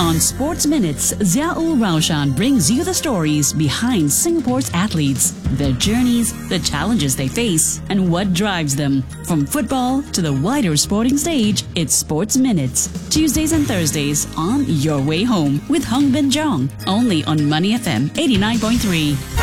On Sports Minutes, Ziaul Raushan brings you the stories behind Singapore's athletes, their journeys, the challenges they face, and what drives them. From football to the wider sporting stage, it's Sports Minutes. Tuesdays and Thursdays on Your Way Home with Hung Bin Jong, only on Money FM 89.3.